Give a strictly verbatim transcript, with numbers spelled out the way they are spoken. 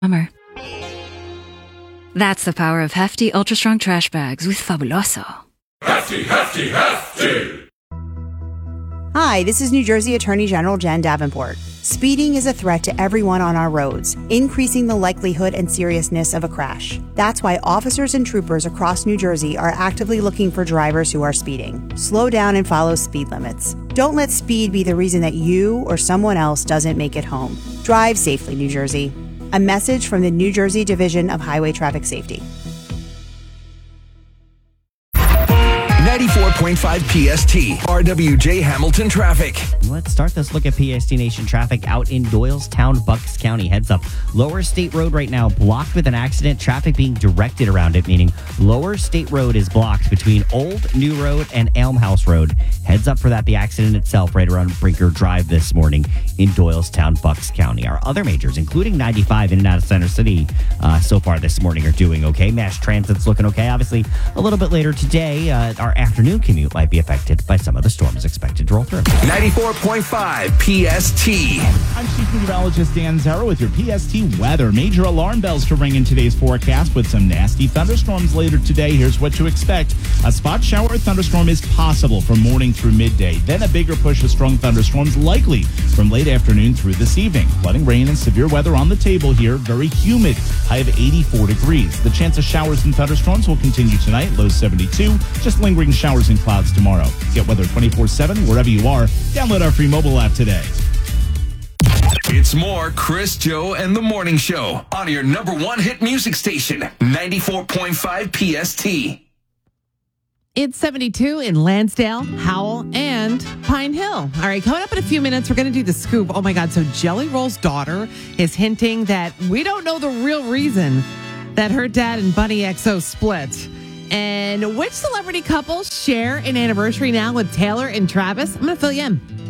Summer. That's the power of hefty, ultra-strong trash bags with Fabuloso. Hefty, hefty, hefty! Hi, this is New Jersey Attorney General Jen Davenport. Speeding is a threat to everyone on our roads, increasing the likelihood and seriousness of a crash. That's why officers and troopers across New Jersey are actively looking for drivers who are speeding. Slow down and follow speed limits. Don't let speed be the reason that you or someone else doesn't make it home. Drive safely, New Jersey. A message from the New Jersey Division of Highway Traffic Safety. ninety-four point five P S T, R W J Hamilton traffic. Let's start this look at P S T Nation traffic out in Doylestown, Bucks County. Heads up. Lower State Road right now blocked with an accident. Traffic being directed around it, meaning Lower State Road is blocked between Old New Road and Elm House Road. Heads up for that. The accident itself right around Brinker Drive this morning in Doylestown, Bucks County. Our other majors, including ninety-five in and out of Center City, uh, so far this morning are doing okay. Mass Transit's looking okay. Obviously, a little bit later today, uh, our afternoon commute might be affected by some of the storms expected to roll through. ninety-four point five P S T. I'm Chief Meteorologist Dan Zara with your P S T weather. Major alarm bells to ring in today's forecast with some nasty thunderstorms later today. Here's what to expect. A spot shower thunderstorm is possible from morning through midday. Then a bigger push of strong thunderstorms likely from late afternoon through this evening. Flooding, rain, and severe weather on the table here. Very humid. High of eighty-four degrees. The chance of showers and thunderstorms will continue tonight. Low seventy-two. Just lingering showers and clouds tomorrow. Get weather twenty-four seven wherever you are. Download our free mobile app today. It's more Chris, Joe, and the Morning Show on your number one hit music station, ninety-four point five P S T. It's seventy-two in Lansdale, Howell, and Pine Hill. All right, coming up in a few minutes, we're going to do the scoop. Oh, my God. So Jelly Roll's daughter is hinting that we don't know the real reason that her dad and Bunny X O split. And which celebrity couples share an anniversary now with Taylor and Travis? I'm going to fill you in.